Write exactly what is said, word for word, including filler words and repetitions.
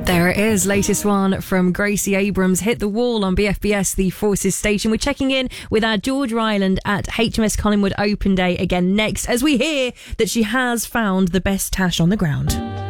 There it is, latest one from Gracie Abrams, Hit the Wall on B F B S, the Forces station. We're checking in with our Georgia Ryland at H M S Collingwood Open Day again next, as we hear that she has found the best tash on the ground.